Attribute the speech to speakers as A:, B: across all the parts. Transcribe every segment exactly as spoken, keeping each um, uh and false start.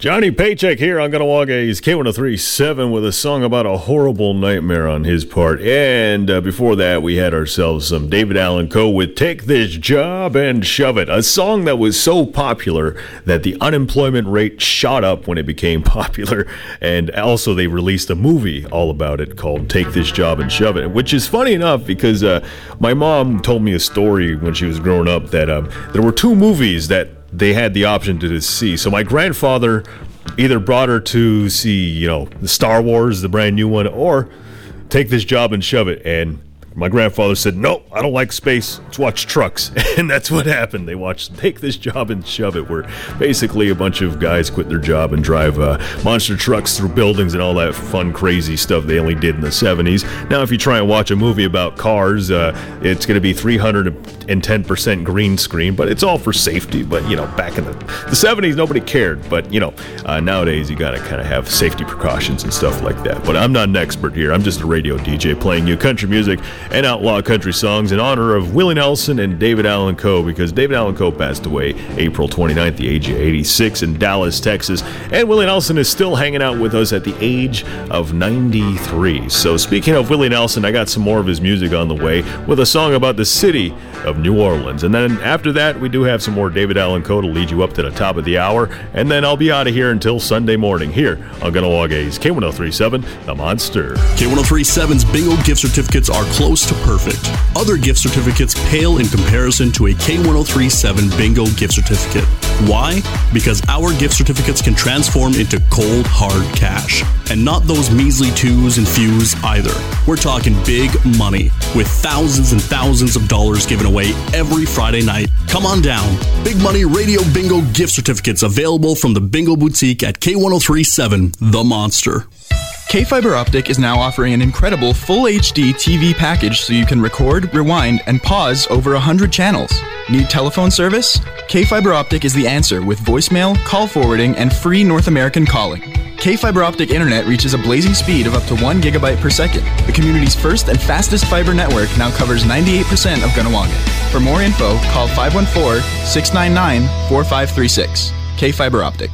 A: Johnny Paycheck here on Kahnawaga's K one oh three point seven with a song about a horrible nightmare on his part. And uh, before that, we had ourselves some David Allan Coe with Take This Job and Shove It, a song that was so popular that the unemployment rate shot up when it became popular. And also they released a movie all about it called Take This Job and Shove It, which is funny enough because uh, my mom told me a story when she was growing up that um, there were two movies that they had the option to see. So my grandfather either brought her to see, you know, the Star Wars, the brand new one, or Take This Job and Shove It. And my grandfather said, no, I don't like space. Let's watch trucks. And that's what happened. They watched Take This Job and Shove It, where basically a bunch of guys quit their job and drive uh, monster trucks through buildings and all that fun, crazy stuff they only did in the seventies. Now, if you try and watch a movie about cars, uh, it's going to be three hundred ten percent green screen, but it's all for safety. But, you know, back in the, the seventies, nobody cared. But, you know, uh, nowadays you got to kind of have safety precautions and stuff like that. But I'm not an expert here. I'm just a radio D J playing you country music and outlaw country songs in honor of Willie Nelson and David Allan Coe, because David Allan Coe passed away April twenty-ninth, the age of eighty-six, in Dallas, Texas, and Willie Nelson is still hanging out with us at the age of ninety-three. So speaking of Willie Nelson, I got some more of his music on the way with a song about the city of New Orleans. And then after that, we do have some more David Allan Coe to lead you up to the top of the hour, and then I'll be out of here until Sunday morning here on Kahnawaga's K one oh three point seven, The Monster.
B: K one oh three point seven's bingo gift certificates are close to perfect. Other gift certificates pale in comparison to a K one oh three point seven bingo gift certificate. Why? Because our gift certificates can transform into cold, hard cash. And not those measly twos and fews either. We're talking big money, with thousands and thousands of dollars given away every Friday night. Come on down. Big money radio bingo gift certificates available from the Bingo Boutique at K one oh three point seven, The Monster.
C: K-Fiber Optic is now offering an incredible full H D T V package so you can record, rewind, and pause over one hundred channels. Need telephone service? K-Fiber Optic is the answer with voicemail, call forwarding, and free North American calling. K-Fiber Optic Internet reaches a blazing speed of up to one gigabyte per second. The community's first and fastest fiber network now covers ninety-eight percent of Kahnawanga. For more info, call five one four, six nine nine, four five three six. K-Fiber Optic.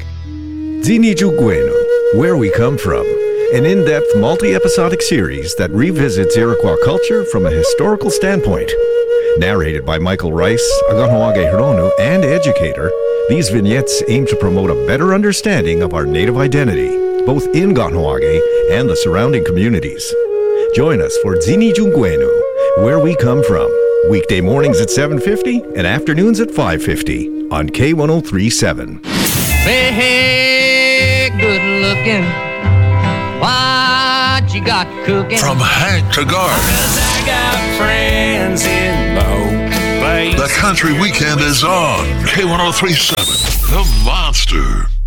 D: Ziniju Gueno, Where We Come From. An in-depth, multi-episodic series that revisits Iroquois culture from a historical standpoint. Narrated by Michael Rice, a Kahnawake Hironu and educator, these vignettes aim to promote a better understanding of our native identity, both in Kahnawake and the surrounding communities. Join us for Ziniju Gueno, Where We Come From, weekday mornings at seven fifty and afternoons at five fifty on K one oh three point seven.
E: Hey, hey, good looking. What you got cooking?
F: From Hank to Garth.
G: I got friends in both places.
F: The Country Weekend is on K one oh three point seven, The Monster.